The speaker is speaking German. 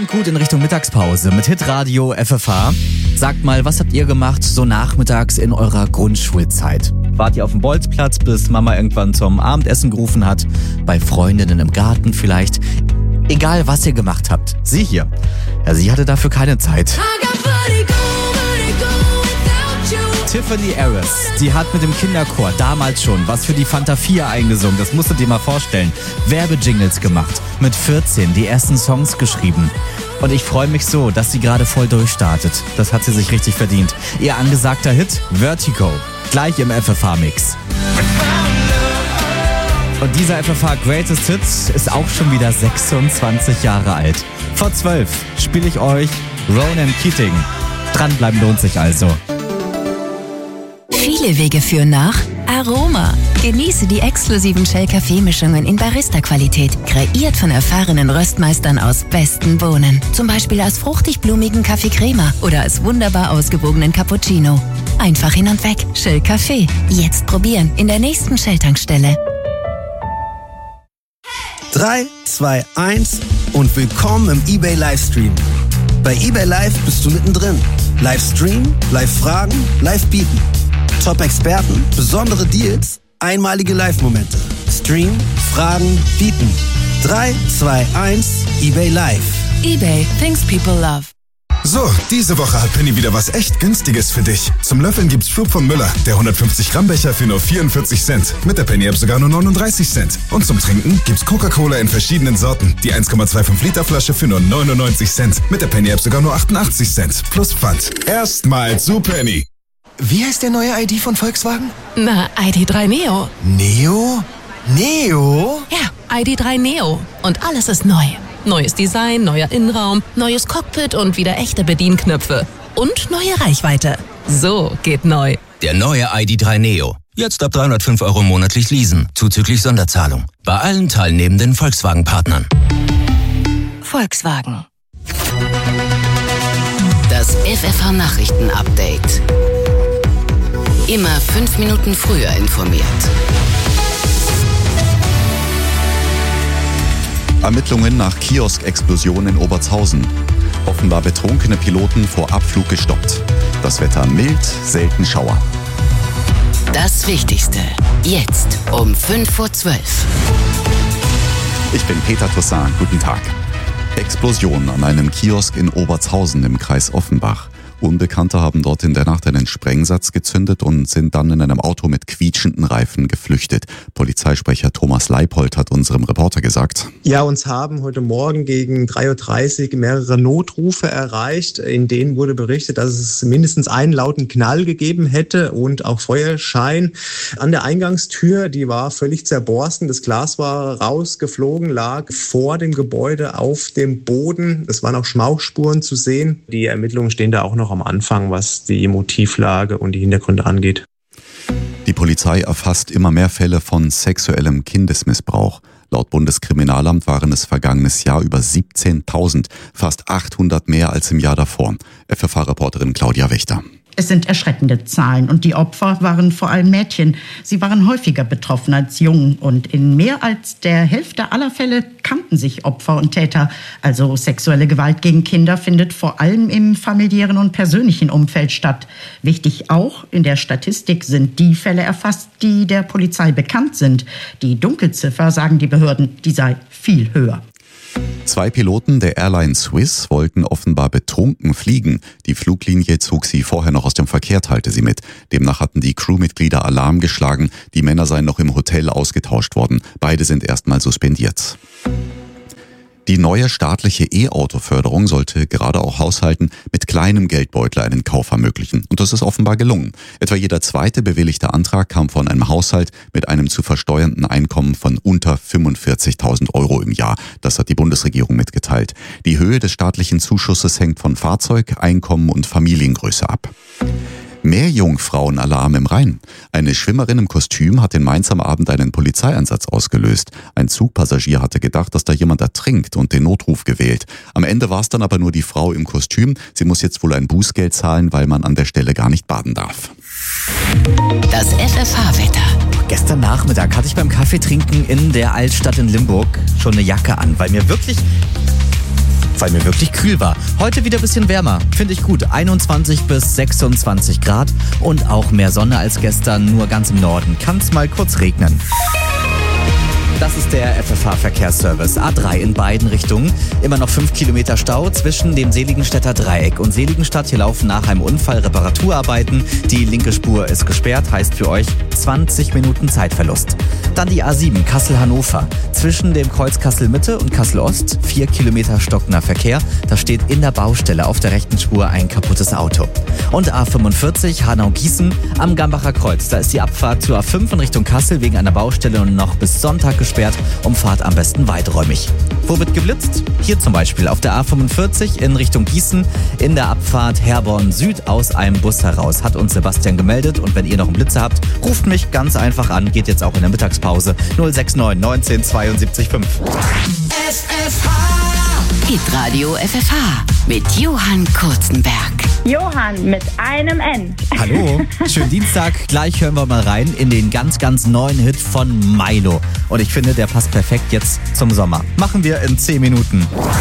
Klingt gut in Richtung Mittagspause mit Hitradio FFH. Sagt mal, was habt ihr gemacht so nachmittags in eurer Grundschulzeit? Wart ihr auf dem Bolzplatz, bis Mama irgendwann zum Abendessen gerufen hat? Bei Freundinnen im Garten vielleicht? Egal, was ihr gemacht habt. Sie hier. Ja, sie hatte dafür keine Zeit. Tiffany Harris, die hat mit dem Kinderchor damals schon was für die Fanta 4 eingesungen. Das musst du dir mal vorstellen. Werbejingles gemacht. Mit 14 die ersten Songs geschrieben. Und ich freue mich so, dass sie gerade voll durchstartet. Das hat sie sich richtig verdient. Ihr angesagter Hit Vertigo. Gleich im FFH-Mix. Und dieser FFH Greatest Hits ist auch schon wieder 26 Jahre alt. Vor 12 spiele ich euch Ronan Keating. Dranbleiben lohnt sich also. Viele Wege führen nach Aroma. Genieße die exklusiven Shell-Kaffeemischungen in Barista-Qualität, kreiert von erfahrenen Röstmeistern aus besten Bohnen. Zum Beispiel aus fruchtig-blumigen Kaffee Crema oder als wunderbar ausgewogenen Cappuccino. Einfach hin und weg. Shell Kaffee. Jetzt probieren in der nächsten Shell-Tankstelle. 3, 2, 1 und willkommen im eBay Livestream. Bei eBay Live bist du mittendrin. Livestream, Live-Fragen, Live-Bieten. Top-Experten, besondere Deals, einmalige Live-Momente. Stream, Fragen, Bieten. 3, 2, 1, eBay Live. eBay, things people love. So, diese Woche hat Penny wieder was echt Günstiges für dich. Zum Löffeln gibt's Flug von Müller, der 150 Gramm Becher für nur 44 Cent. Mit der Penny-App sogar nur 39 Cent. Und zum Trinken gibt's Coca-Cola in verschiedenen Sorten. Die 1,25 Liter Flasche für nur 99 Cent. Mit der Penny-App sogar nur 88 Cent. Plus Pfand. Erstmal zu Penny. Wie heißt der neue ID von Volkswagen? Na, ID.3 Neo. Neo? Neo? Ja, ID.3 Neo. Und alles ist neu. Neues Design, neuer Innenraum, neues Cockpit und wieder echte Bedienknöpfe. Und neue Reichweite. So geht neu. Der neue ID.3 Neo. Jetzt ab 305 € monatlich leasen, zuzüglich Sonderzahlung. Bei allen teilnehmenden Volkswagen-Partnern. Volkswagen. Das FFH-Nachrichten-Update. Immer 5 Minuten früher informiert. Ermittlungen nach Kiosk-Explosion in Obertshausen. Offenbar betrunkene Piloten vor Abflug gestoppt. Das Wetter mild, selten Schauer. Das Wichtigste. Jetzt um 5:12 Uhr. Ich bin Peter Toussaint. Guten Tag. Explosion an einem Kiosk in Obertshausen im Kreis Offenbach. Unbekannte haben dort in der Nacht einen Sprengsatz gezündet und sind dann in einem Auto mit quietschenden Reifen geflüchtet. Polizeisprecher Thomas Leipold hat unserem Reporter gesagt: Ja, uns haben heute Morgen gegen 3:30 Uhr mehrere Notrufe erreicht. In denen wurde berichtet, dass es mindestens einen lauten Knall gegeben hätte und auch Feuerschein an der Eingangstür. Die war völlig zerborsten. Das Glas war rausgeflogen, lag vor dem Gebäude auf dem Boden. Es waren auch Schmauchspuren zu sehen. Die Ermittlungen stehen da auch noch am Anfang, was die Motivlage und die Hintergründe angeht. Die Polizei erfasst immer mehr Fälle von sexuellem Kindesmissbrauch. Laut Bundeskriminalamt waren es vergangenes Jahr über 17.000, fast 800 mehr als im Jahr davor. FFH-Reporterin Claudia Wächter. Es sind erschreckende Zahlen und die Opfer waren vor allem Mädchen. Sie waren häufiger betroffen als Jungen und in mehr als der Hälfte aller Fälle kannten sich Opfer und Täter. Also sexuelle Gewalt gegen Kinder findet vor allem im familiären und persönlichen Umfeld statt. Wichtig auch, in der Statistik sind die Fälle erfasst, die der Polizei bekannt sind. Die Dunkelziffer, sagen die Behörden, die sei viel höher. 2 Piloten der Airline Swiss wollten offenbar betrunken fliegen. Die Fluglinie zog sie vorher noch aus dem Verkehr, teilte sie mit. Demnach hatten die Crewmitglieder Alarm geschlagen. Die Männer seien noch im Hotel ausgetauscht worden. Beide sind erstmal suspendiert. Die neue staatliche E-Auto-Förderung sollte gerade auch Haushalten mit kleinem Geldbeutel einen Kauf ermöglichen. Und das ist offenbar gelungen. Etwa jeder zweite bewilligte Antrag kam von einem Haushalt mit einem zu versteuernden Einkommen von unter 45.000 € im Jahr. Das hat die Bundesregierung mitgeteilt. Die Höhe des staatlichen Zuschusses hängt von Fahrzeug, Einkommen und Familiengröße ab. Meerjungfrauenalarm im Rhein. Eine Schwimmerin im Kostüm hat in Mainz am Abend einen Polizeieinsatz ausgelöst. Ein Zugpassagier hatte gedacht, dass da jemand ertrinkt und den Notruf gewählt. Am Ende war es dann aber nur die Frau im Kostüm. Sie muss jetzt wohl ein Bußgeld zahlen, weil man an der Stelle gar nicht baden darf. Das FFH-Wetter. Gestern Nachmittag hatte ich beim Kaffeetrinken in der Altstadt in Limburg schon eine Jacke an, weil mir wirklich weil mir wirklich kühl war. Heute wieder ein bisschen wärmer, finde ich gut. 21 bis 26 Grad und auch mehr Sonne als gestern, nur ganz im Norden kann es mal kurz regnen. Das ist der FFH-Verkehrsservice. A3 in beiden Richtungen. Immer noch 5 Kilometer Stau zwischen dem Seligenstädter Dreieck und Seligenstadt. Hier laufen nach einem Unfall Reparaturarbeiten. Die linke Spur ist gesperrt, heißt für euch 20 Minuten Zeitverlust. Dann die A7 Kassel-Hannover. Zwischen dem Kreuz Kassel-Mitte und Kassel-Ost 4 Kilometer stockender Verkehr. Da steht in der Baustelle auf der rechten Spur ein kaputtes Auto. Und A45 Hanau-Gießen am Gambacher Kreuz. Da ist die Abfahrt zur A5 in Richtung Kassel wegen einer Baustelle und noch bis Sonntag gesperrt. Umfahrt am besten weiträumig. Wo wird geblitzt? Hier zum Beispiel auf der A45 in Richtung Gießen in der Abfahrt Herborn Süd aus einem Bus heraus. Hat uns Sebastian gemeldet und wenn ihr noch einen Blitzer habt, ruft mich ganz einfach an. Geht jetzt auch in der Mittagspause 069 19 72 5. FFH Hitradio FFH mit Johann Kurzenberg. Johann mit einem N. Hallo, schönen Dienstag. Gleich hören wir mal rein in den ganz, ganz neuen Hit von Milo. Und ich finde, der passt perfekt jetzt zum Sommer. Machen wir in 10 Minuten.